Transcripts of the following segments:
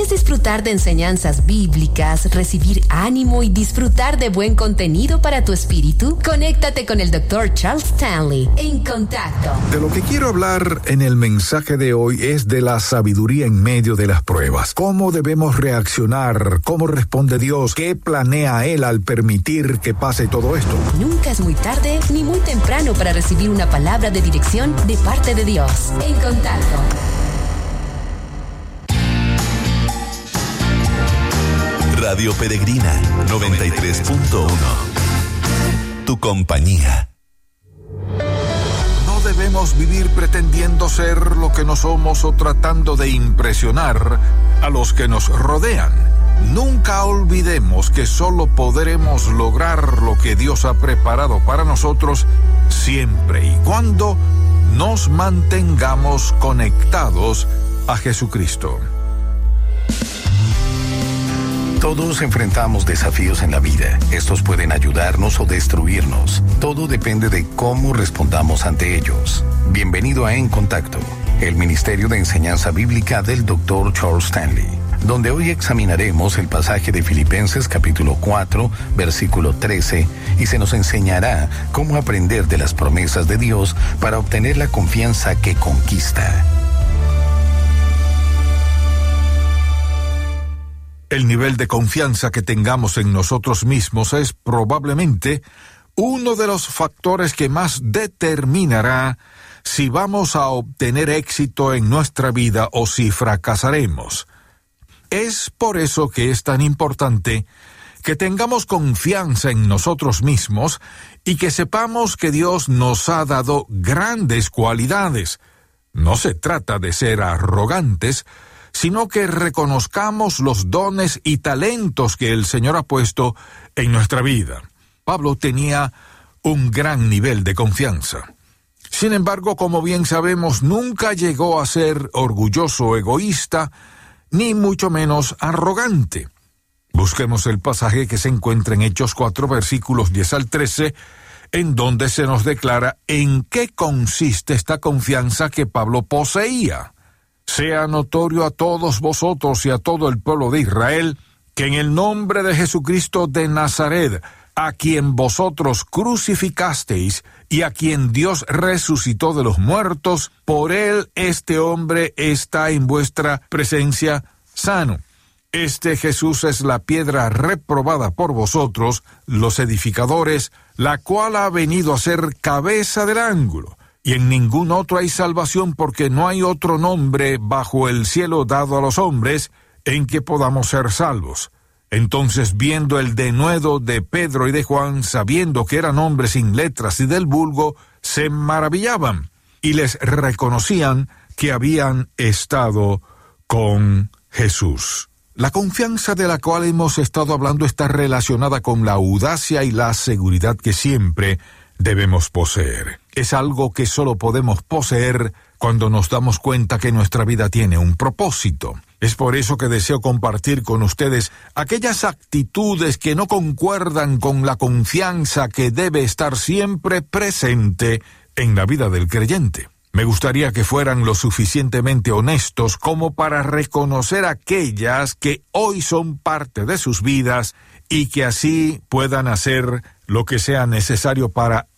¿Quieres disfrutar de enseñanzas bíblicas, recibir ánimo y disfrutar de buen contenido para tu espíritu? Conéctate con el Dr. Charles Stanley en Contacto. De lo que quiero hablar en el mensaje de hoy es de la sabiduría en medio de las pruebas. ¿Cómo debemos reaccionar? ¿Cómo responde Dios? ¿Qué planea Él al permitir que pase todo esto? Nunca es muy tarde ni muy temprano para recibir una palabra de dirección de parte de Dios. En Contacto. Radio Peregrina 93.1. Tu compañía. No debemos vivir pretendiendo ser lo que no somos o tratando de impresionar a los que nos rodean. Nunca olvidemos que solo podremos lograr lo que Dios ha preparado para nosotros siempre y cuando nos mantengamos conectados a Jesucristo. Todos enfrentamos desafíos en la vida. Estos pueden ayudarnos o destruirnos. Todo depende de cómo respondamos ante ellos. Bienvenido a En Contacto, el Ministerio de Enseñanza Bíblica del Dr. Charles Stanley, donde hoy examinaremos el pasaje de Filipenses capítulo 4, versículo 13, y se nos enseñará cómo aprender de las promesas de Dios para obtener la confianza que conquista. El nivel de confianza que tengamos en nosotros mismos es probablemente uno de los factores que más determinará si vamos a obtener éxito en nuestra vida o si fracasaremos. Es por eso que es tan importante que tengamos confianza en nosotros mismos y que sepamos que Dios nos ha dado grandes cualidades. No se trata de ser arrogantes, sino que reconozcamos los dones y talentos que el Señor ha puesto en nuestra vida. Pablo tenía un gran nivel de confianza. Sin embargo, como bien sabemos, nunca llegó a ser orgulloso o egoísta, ni mucho menos arrogante. Busquemos el pasaje que se encuentra en Hechos 4, versículos 10 al 13, en donde se nos declara en qué consiste esta confianza que Pablo poseía. Sea notorio a todos vosotros y a todo el pueblo de Israel que en el nombre de Jesucristo de Nazaret, a quien vosotros crucificasteis y a quien Dios resucitó de los muertos, por él este hombre está en vuestra presencia sano. Este Jesús es la piedra reprobada por vosotros, los edificadores, la cual ha venido a ser cabeza del ángulo. Y en ningún otro hay salvación, porque no hay otro nombre bajo el cielo dado a los hombres en que podamos ser salvos. Entonces, viendo el denuedo de Pedro y de Juan, sabiendo que eran hombres sin letras y del vulgo, se maravillaban y les reconocían que habían estado con Jesús. La confianza de la cual hemos estado hablando está relacionada con la audacia y la seguridad que siempre debemos poseer. Es algo que solo podemos poseer cuando nos damos cuenta que nuestra vida tiene un propósito. Es por eso que deseo compartir con ustedes aquellas actitudes que no concuerdan con la confianza que debe estar siempre presente en la vida del creyente. Me gustaría que fueran lo suficientemente honestos como para reconocer aquellas que hoy son parte de sus vidas y que así puedan hacer lo que sea necesario para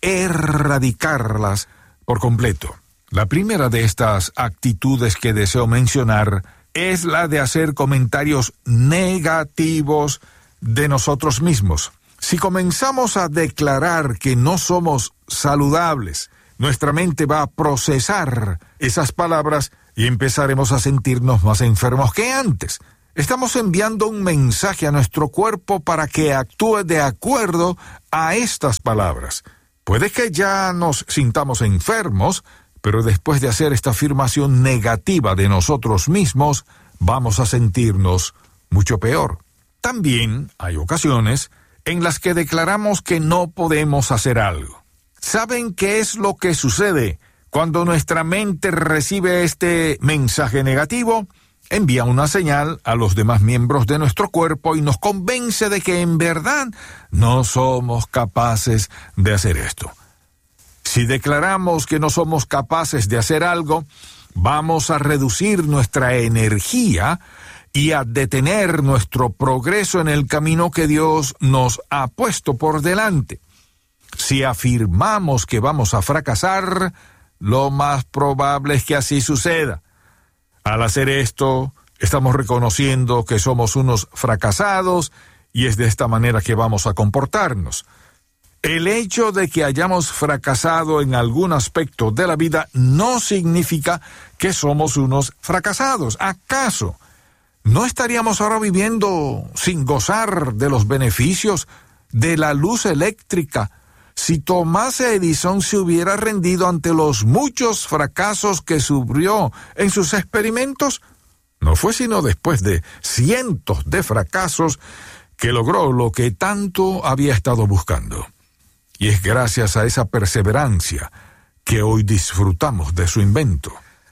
erradicarlas por completo. La primera de estas actitudes que deseo mencionar es la de hacer comentarios negativos de nosotros mismos. Si comenzamos a declarar que no somos saludables, nuestra mente va a procesar esas palabras y empezaremos a sentirnos más enfermos que antes. Estamos enviando un mensaje a nuestro cuerpo para que actúe de acuerdo a estas palabras. Puede que ya nos sintamos enfermos, pero después de hacer esta afirmación negativa de nosotros mismos, vamos a sentirnos mucho peor. También hay ocasiones en las que declaramos que no podemos hacer algo. ¿Saben qué es lo que sucede cuando nuestra mente recibe este mensaje negativo? Envía una señal a los demás miembros de nuestro cuerpo y nos convence de que en verdad no somos capaces de hacer esto. Si declaramos que no somos capaces de hacer algo, vamos a reducir nuestra energía y a detener nuestro progreso en el camino que Dios nos ha puesto por delante. Si afirmamos que vamos a fracasar, lo más probable es que así suceda. Al hacer esto, estamos reconociendo que somos unos fracasados y es de esta manera que vamos a comportarnos. El hecho de que hayamos fracasado en algún aspecto de la vida no significa que somos unos fracasados. ¿Acaso no estaríamos ahora viviendo sin gozar de los beneficios de la luz eléctrica si Thomas Edison se hubiera rendido ante los muchos fracasos que sufrió en sus experimentos? No fue sino después de cientos de fracasos que logró lo que tanto había estado buscando. Y es gracias a esa perseverancia que hoy disfrutamos de su invento.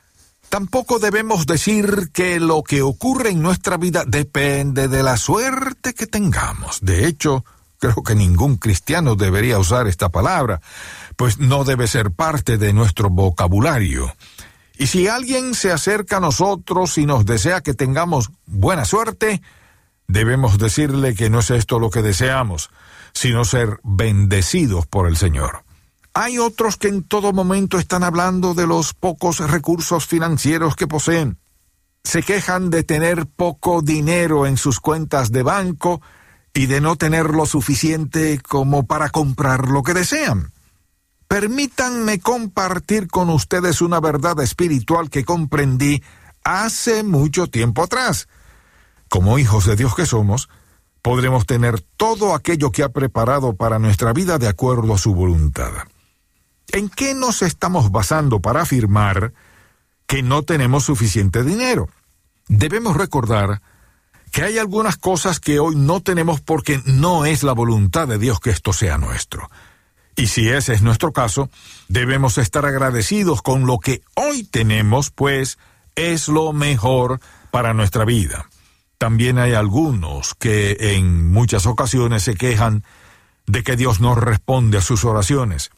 Tampoco debemos decir que lo que ocurre en nuestra vida depende de la suerte que tengamos. De hecho, creo que ningún cristiano debería usar esta palabra, pues no debe ser parte de nuestro vocabulario. Y si alguien se acerca a nosotros y nos desea que tengamos buena suerte, debemos decirle que no es esto lo que deseamos, sino ser bendecidos por el Señor. Hay otros que en todo momento están hablando de los pocos recursos financieros que poseen. Se quejan de tener poco dinero en sus cuentas de banco y de no tener lo suficiente como para comprar lo que desean. Permítanme compartir con ustedes una verdad espiritual que comprendí hace mucho tiempo atrás. Como hijos de Dios que somos, podremos tener todo aquello que ha preparado para nuestra vida de acuerdo a su voluntad. ¿En qué nos estamos basando para afirmar que no tenemos suficiente dinero? Debemos recordar que hay algunas cosas que hoy no tenemos porque no es la voluntad de Dios que esto sea nuestro. Y si ese es nuestro caso, debemos estar agradecidos con lo que hoy tenemos, pues es lo mejor para nuestra vida. También hay algunos que en muchas ocasiones se quejan de que Dios no responde a sus oraciones.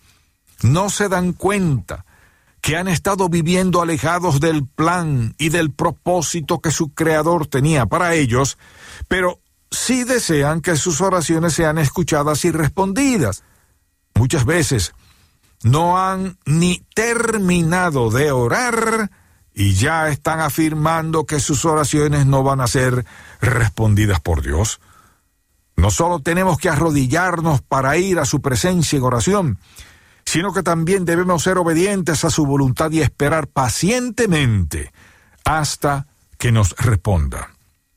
No se dan cuenta que han estado viviendo alejados del plan y del propósito que su Creador tenía para ellos, pero sí desean que sus oraciones sean escuchadas y respondidas. Muchas veces no han ni terminado de orar y ya están afirmando que sus oraciones no van a ser respondidas por Dios. No solo tenemos que arrodillarnos para ir a su presencia en oración, sino que también debemos ser obedientes a su voluntad y esperar pacientemente hasta que nos responda.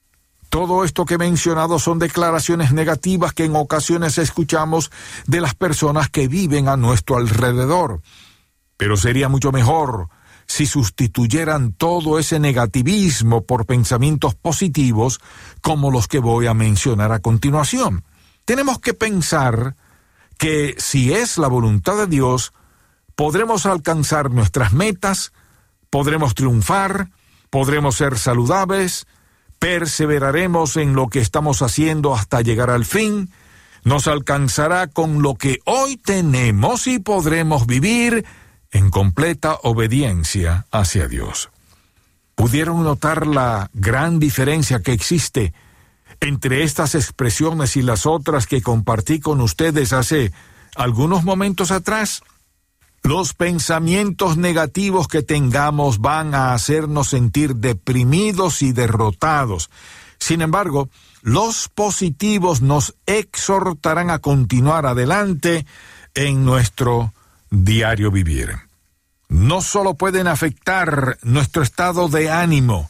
Todo esto que he mencionado son declaraciones negativas que en ocasiones escuchamos de las personas que viven a nuestro alrededor. Pero sería mucho mejor si sustituyeran todo ese negativismo por pensamientos positivos como los que voy a mencionar a continuación. Tenemos que pensar que si es la voluntad de Dios, podremos alcanzar nuestras metas, podremos triunfar, podremos ser saludables, perseveraremos en lo que estamos haciendo hasta llegar al fin, nos alcanzará con lo que hoy tenemos y podremos vivir en completa obediencia hacia Dios. ¿Pudieron notar la gran diferencia que existe entre estas expresiones y las otras que compartí con ustedes hace algunos momentos atrás? Los pensamientos negativos que tengamos van a hacernos sentir deprimidos y derrotados. Sin embargo, los positivos nos exhortarán a continuar adelante en nuestro diario vivir. No solo pueden afectar nuestro estado de ánimo,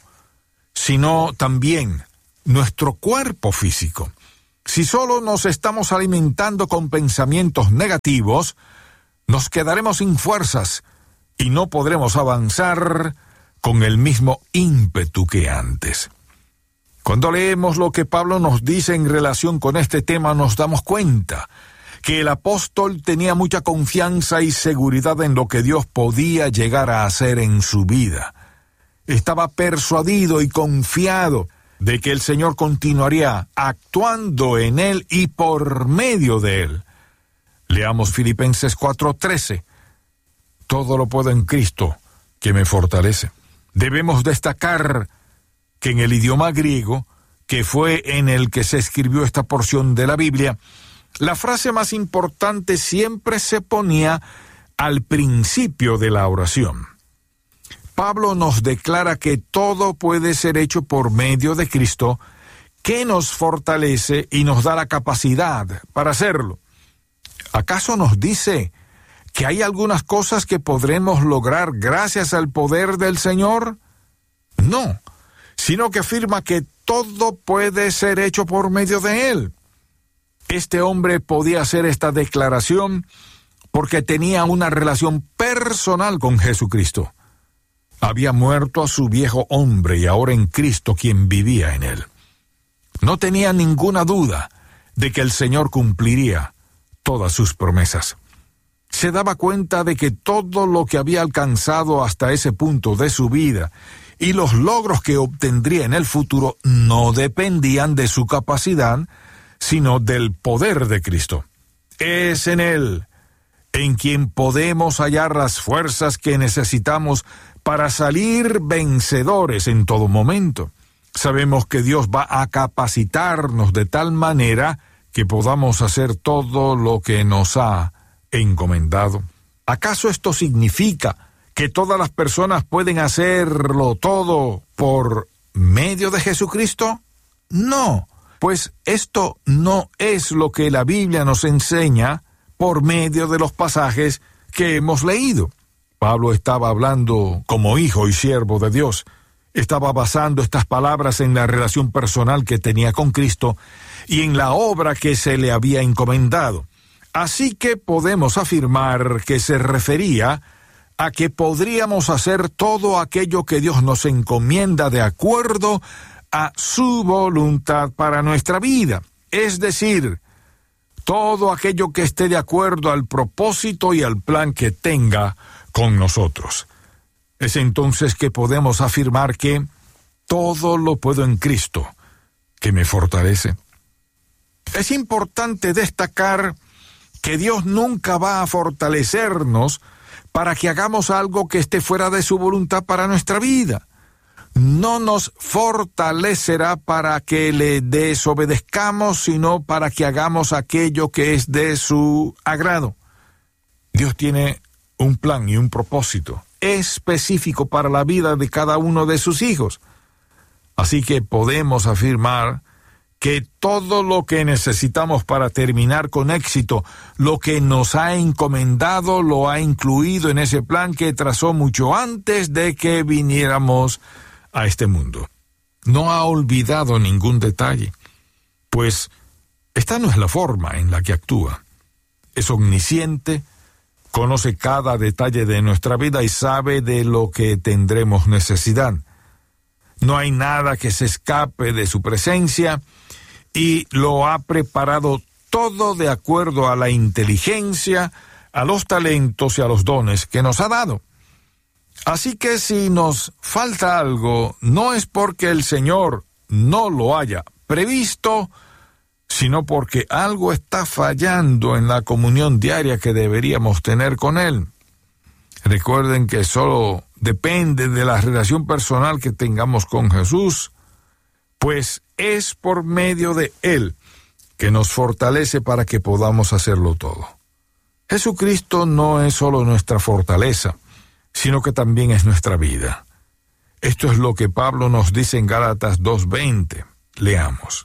sino también nuestro cuerpo físico. Si solo nos estamos alimentando con pensamientos negativos, nos quedaremos sin fuerzas y no podremos avanzar con el mismo ímpetu que antes. Cuando leemos lo que Pablo nos dice en relación con este tema, nos damos cuenta que el apóstol tenía mucha confianza y seguridad en lo que Dios podía llegar a hacer en su vida. Estaba persuadido y confiado de que el Señor continuaría actuando en él y por medio de él. Leamos Filipenses 4:13. Todo lo puedo en Cristo, que me fortalece. Debemos destacar que en el idioma griego, que fue en el que se escribió esta porción de la Biblia, la frase más importante siempre se ponía al principio de la oración. Pablo nos declara que todo puede ser hecho por medio de Cristo, que nos fortalece y nos da la capacidad para hacerlo. ¿Acaso nos dice que hay algunas cosas que podremos lograr gracias al poder del Señor? No, sino que afirma que todo puede ser hecho por medio de Él. Este hombre podía hacer esta declaración porque tenía una relación personal con Jesucristo. Había muerto a su viejo hombre y ahora en Cristo quien vivía en él. No tenía ninguna duda de que el Señor cumpliría todas sus promesas. Se daba cuenta de que todo lo que había alcanzado hasta ese punto de su vida y los logros que obtendría en el futuro no dependían de su capacidad, sino del poder de Cristo. Es en Él en quien podemos hallar las fuerzas que necesitamos para salir vencedores en todo momento. Sabemos que Dios va a capacitarnos de tal manera que podamos hacer todo lo que nos ha encomendado. ¿Acaso esto significa que todas las personas pueden hacerlo todo por medio de Jesucristo? No, pues esto no es lo que la Biblia nos enseña por medio de los pasajes que hemos leído. Pablo estaba hablando como hijo y siervo de Dios. Estaba basando estas palabras en la relación personal que tenía con Cristo y en la obra que se le había encomendado. Así que podemos afirmar que se refería a que podríamos hacer todo aquello que Dios nos encomienda de acuerdo a su voluntad para nuestra vida. Es decir, todo aquello que esté de acuerdo al propósito y al plan que tenga con nosotros. Es entonces que podemos afirmar que todo lo puedo en Cristo, que me fortalece. Es importante destacar que Dios nunca va a fortalecernos para que hagamos algo que esté fuera de su voluntad para nuestra vida. No nos fortalecerá para que le desobedezcamos, sino para que hagamos aquello que es de su agrado. Dios tiene un plan y un propósito específico para la vida de cada uno de sus hijos. Así que podemos afirmar que todo lo que necesitamos para terminar con éxito, lo que nos ha encomendado, lo ha incluido en ese plan que trazó mucho antes de que viniéramos a este mundo. No ha olvidado ningún detalle, pues esta no es la forma en la que actúa. Es omnisciente, conoce cada detalle de nuestra vida y sabe de lo que tendremos necesidad. No hay nada que se escape de su presencia y lo ha preparado todo de acuerdo a la inteligencia, a los talentos y a los dones que nos ha dado. Así que si nos falta algo, no es porque el Señor no lo haya previsto, sino porque algo está fallando en la comunión diaria que deberíamos tener con Él. Recuerden que solo depende de la relación personal que tengamos con Jesús, pues es por medio de Él que nos fortalece para que podamos hacerlo todo. Jesucristo no es solo nuestra fortaleza, sino que también es nuestra vida. Esto es lo que Pablo nos dice en Gálatas 2:20. Leamos.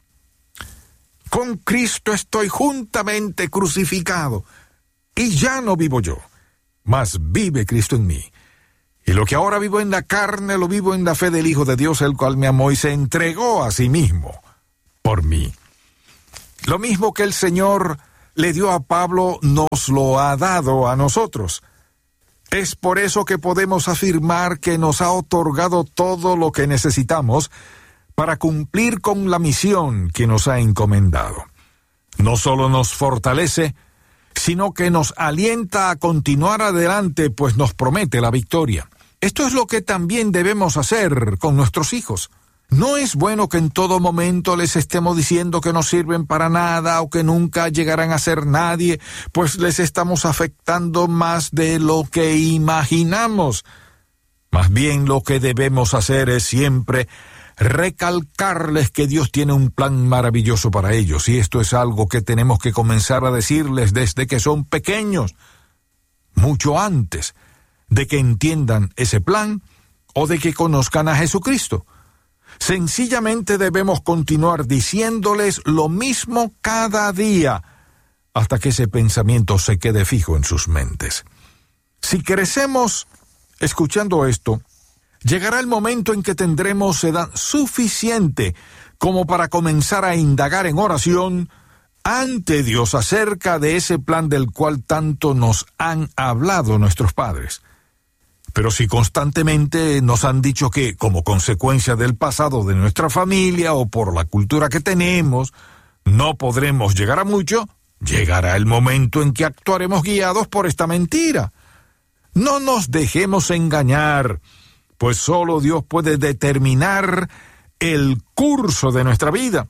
Con Cristo estoy juntamente crucificado, y ya no vivo yo, mas vive Cristo en mí. Y lo que ahora vivo en la carne, lo vivo en la fe del Hijo de Dios, el cual me amó y se entregó a sí mismo por mí. Lo mismo que el Señor le dio a Pablo, nos lo ha dado a nosotros. Es por eso que podemos afirmar que nos ha otorgado todo lo que necesitamos para cumplir con la misión que nos ha encomendado. No solo nos fortalece, sino que nos alienta a continuar adelante, pues nos promete la victoria. Esto es lo que también debemos hacer con nuestros hijos. No es bueno que en todo momento les estemos diciendo que no sirven para nada o que nunca llegarán a ser nadie, pues les estamos afectando más de lo que imaginamos. Más bien lo que debemos hacer es siempre recalcarles que Dios tiene un plan maravilloso para ellos, y esto es algo que tenemos que comenzar a decirles desde que son pequeños, mucho antes de que entiendan ese plan o de que conozcan a Jesucristo. Sencillamente debemos continuar diciéndoles lo mismo cada día hasta que ese pensamiento se quede fijo en sus mentes. Si crecemos escuchando esto, llegará el momento en que tendremos edad suficiente como para comenzar a indagar en oración ante Dios acerca de ese plan del cual tanto nos han hablado nuestros padres. Pero si constantemente nos han dicho que, como consecuencia del pasado de nuestra familia o por la cultura que tenemos, no podremos llegar a mucho, llegará el momento en que actuaremos guiados por esta mentira. No nos dejemos engañar, pues solo Dios puede determinar el curso de nuestra vida.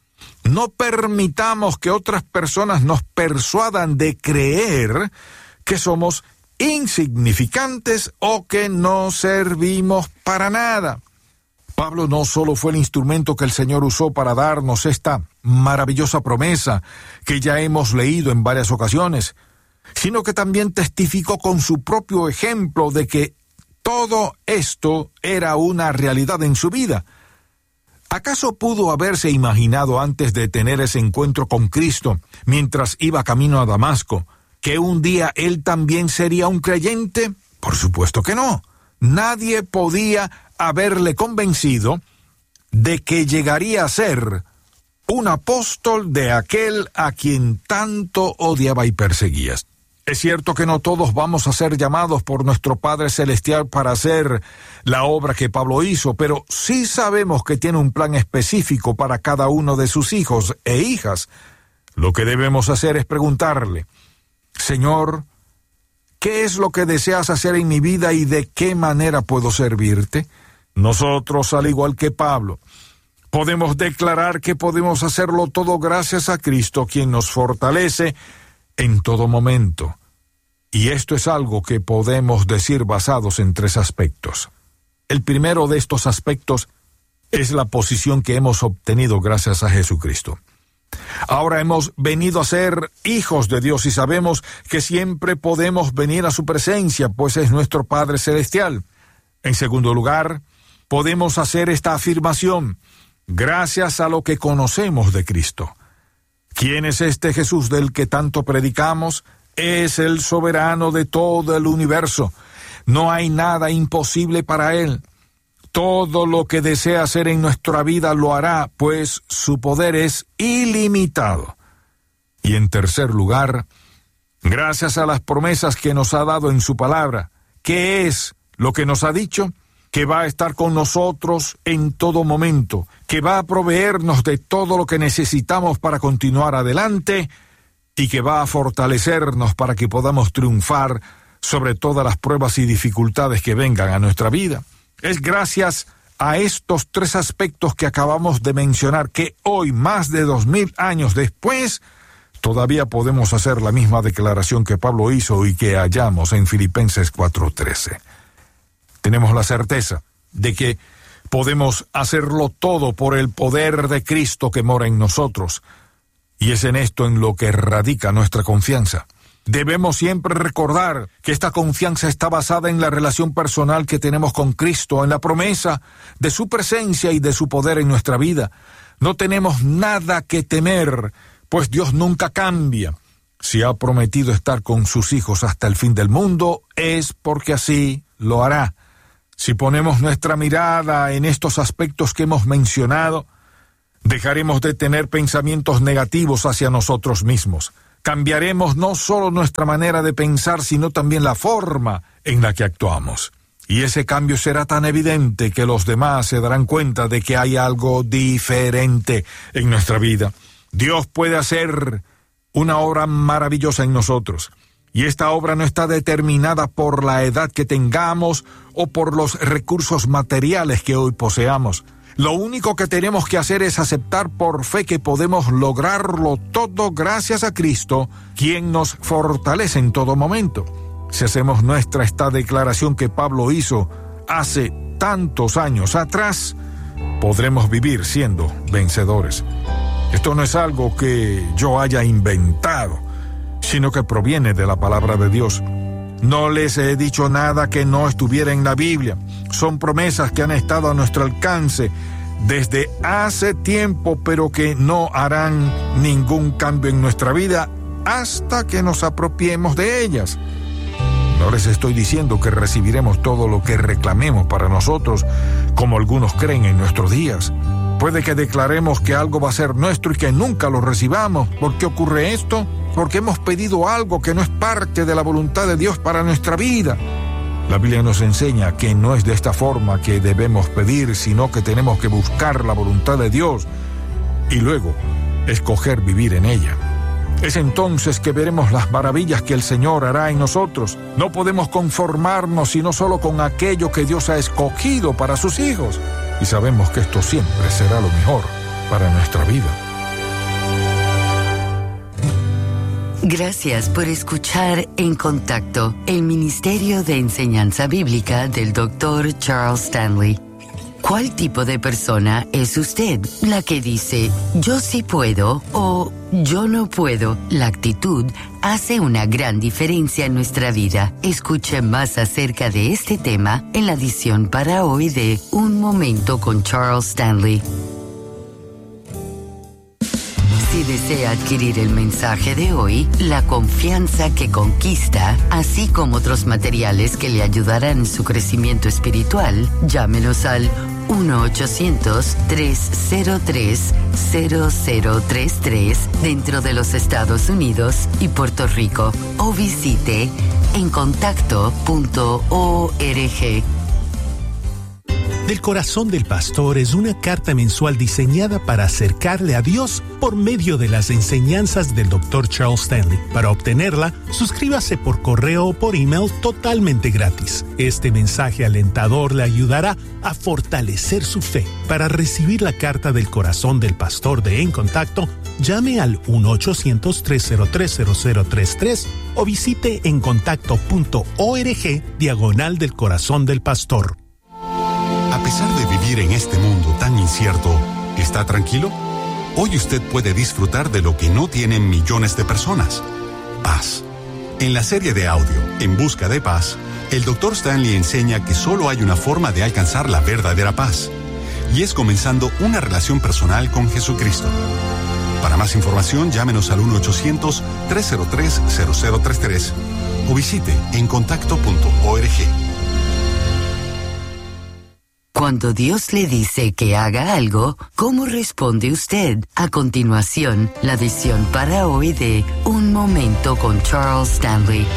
No permitamos que otras personas nos persuadan de creer que somos insignificantes o que no servimos para nada. Pablo no solo fue el instrumento que el Señor usó para darnos esta maravillosa promesa que ya hemos leído en varias ocasiones, sino que también testificó con su propio ejemplo de que todo esto era una realidad en su vida. ¿Acaso pudo haberse imaginado antes de tener ese encuentro con Cristo, mientras iba camino a Damasco, que un día él también sería un creyente? Por supuesto que no. Nadie podía haberle convencido de que llegaría a ser un apóstol de aquel a quien tanto odiaba y perseguía. Es cierto que no todos vamos a ser llamados por nuestro Padre Celestial para hacer la obra que Pablo hizo, pero sí sabemos que tiene un plan específico para cada uno de sus hijos e hijas. Lo que debemos hacer es preguntarle: Señor, ¿qué es lo que deseas hacer en mi vida y de qué manera puedo servirte? Nosotros, al igual que Pablo, podemos declarar que podemos hacerlo todo gracias a Cristo, quien nos fortalece en todo momento. Y esto es algo que podemos decir basados en 3 aspectos. El primero de estos aspectos es la posición que hemos obtenido gracias a Jesucristo. Ahora hemos venido a ser hijos de Dios y sabemos que siempre podemos venir a su presencia, pues es nuestro Padre Celestial. En segundo lugar, podemos hacer esta afirmación gracias a lo que conocemos de Cristo. ¿Quién es este Jesús del que tanto predicamos? Es el soberano de todo el universo. No hay nada imposible para Él. Todo lo que desea hacer en nuestra vida lo hará, pues su poder es ilimitado. Y en tercer lugar, gracias a las promesas que nos ha dado en su palabra, ¿qué es lo que nos ha dicho? Que va a estar con nosotros en todo momento, que va a proveernos de todo lo que necesitamos para continuar adelante y que va a fortalecernos para que podamos triunfar sobre todas las pruebas y dificultades que vengan a nuestra vida. Es gracias a estos 3 aspectos que acabamos de mencionar que hoy, más de 2000 años después, todavía podemos hacer la misma declaración que Pablo hizo y que hallamos en Filipenses 4:13. Tenemos la certeza de que podemos hacerlo todo por el poder de Cristo que mora en nosotros, y es en esto en lo que radica nuestra confianza. Debemos siempre recordar que esta confianza está basada en la relación personal que tenemos con Cristo, en la promesa de su presencia y de su poder en nuestra vida. No tenemos nada que temer, pues Dios nunca cambia. Si ha prometido estar con sus hijos hasta el fin del mundo, es porque así lo hará. Si ponemos nuestra mirada en estos aspectos que hemos mencionado, dejaremos de tener pensamientos negativos hacia nosotros mismos. Cambiaremos no solo nuestra manera de pensar, sino también la forma en la que actuamos. Y ese cambio será tan evidente que los demás se darán cuenta de que hay algo diferente en nuestra vida. Dios puede hacer una obra maravillosa en nosotros. Y esta obra no está determinada por la edad que tengamos o por los recursos materiales que hoy poseamos. Lo único que tenemos que hacer es aceptar por fe que podemos lograrlo todo gracias a Cristo, quien nos fortalece en todo momento. Si hacemos nuestra esta declaración que Pablo hizo hace tantos años atrás, podremos vivir siendo vencedores. Esto no es algo que yo haya inventado, sino que proviene de la palabra de Dios. No les he dicho nada que no estuviera en la Biblia. Son promesas que han estado a nuestro alcance desde hace tiempo, pero que no harán ningún cambio en nuestra vida hasta que nos apropiemos de ellas. No les estoy diciendo que recibiremos todo lo que reclamemos para nosotros, como algunos creen en nuestros días. Puede que declaremos que algo va a ser nuestro y que nunca lo recibamos. ¿Por qué ocurre esto? Porque hemos pedido algo que no es parte de la voluntad de Dios para nuestra vida. La Biblia nos enseña que no es de esta forma que debemos pedir, sino que tenemos que buscar la voluntad de Dios y luego escoger vivir en ella. Es entonces que veremos las maravillas que el Señor hará en nosotros. No podemos conformarnos sino solo con aquello que Dios ha escogido para sus hijos. Y sabemos que esto siempre será lo mejor para nuestra vida. Gracias por escuchar En Contacto, el Ministerio de Enseñanza Bíblica del Dr. Charles Stanley. ¿Cuál tipo de persona es usted? ¿La que dice, yo sí puedo o yo no puedo? La actitud hace una gran diferencia en nuestra vida. Escuche más acerca de este tema en la edición para hoy de Un Momento con Charles Stanley. Si desea adquirir el mensaje de hoy, La confianza que conquista, así como otros materiales que le ayudarán en su crecimiento espiritual, llámenos al 1-800-303-0033 dentro de los Estados Unidos y Puerto Rico o visite encontacto.org. Del Corazón del Pastor es una carta mensual diseñada para acercarle a Dios por medio de las enseñanzas del Dr. Charles Stanley. Para obtenerla, suscríbase por correo o por email totalmente gratis. Este mensaje alentador le ayudará a fortalecer su fe. Para recibir la carta del Corazón del Pastor de En Contacto, llame al 1-800-303-0033 o visite encontacto.org / del Corazón del Pastor. A pesar de vivir en este mundo tan incierto, ¿está tranquilo? Hoy usted puede disfrutar de lo que no tienen millones de personas: paz. En la serie de audio, En Busca de Paz, el Dr. Stanley enseña que solo hay una forma de alcanzar la verdadera paz, y es comenzando una relación personal con Jesucristo. Para más información, llámenos al 1-800-303-0033 o visite encontacto.org. Cuando Dios le dice que haga algo, ¿cómo responde usted? A continuación, la edición para hoy de Un Momento con Charles Stanley.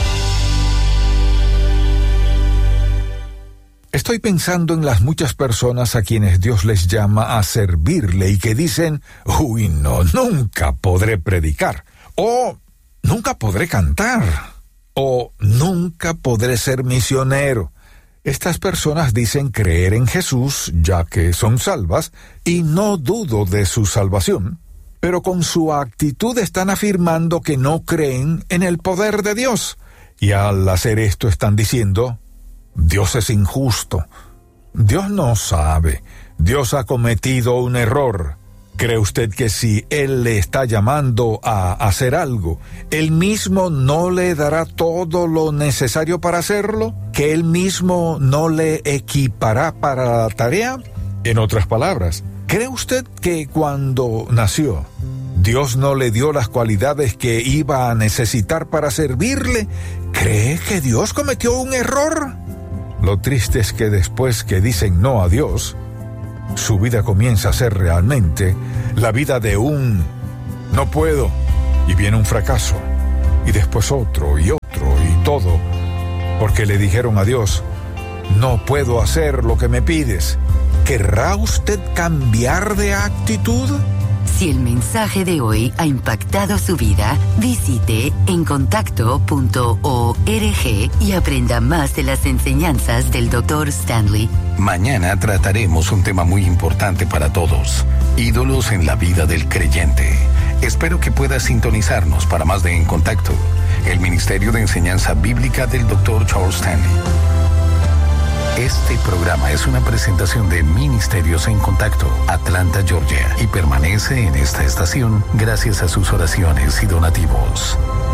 Estoy pensando en las muchas personas a quienes Dios les llama a servirle y que dicen, uy, no, nunca podré predicar, o nunca podré cantar, o nunca podré ser misionero. Estas personas dicen creer en Jesús, ya que son salvas, y no dudo de su salvación, pero con su actitud están afirmando que no creen en el poder de Dios, y al hacer esto están diciendo, Dios es injusto, Dios no sabe, Dios ha cometido un error. ¿Cree usted que si Él le está llamando a hacer algo, Él mismo no le dará todo lo necesario para hacerlo? ¿Que Él mismo no le equipará para la tarea? En otras palabras, ¿cree usted que cuando nació, Dios no le dio las cualidades que iba a necesitar para servirle? ¿Cree que Dios cometió un error? Lo triste es que después que dicen no a Dios, su vida comienza a ser realmente la vida de un no puedo, y viene un fracaso, y después otro, y todo, porque le dijeron a Dios, no puedo hacer lo que me pides. ¿Querrá usted cambiar de actitud? Si el mensaje de hoy ha impactado su vida, visite encontacto.org y aprenda más de las enseñanzas del Dr. Stanley. Mañana trataremos un tema muy importante para todos: ídolos en la vida del creyente. Espero que pueda sintonizarnos para más de En Contacto, el Ministerio de Enseñanza Bíblica del Dr. Charles Stanley. Este programa es una presentación de Ministerios en Contacto, Atlanta, Georgia, y permanece en esta estación gracias a sus oraciones y donativos.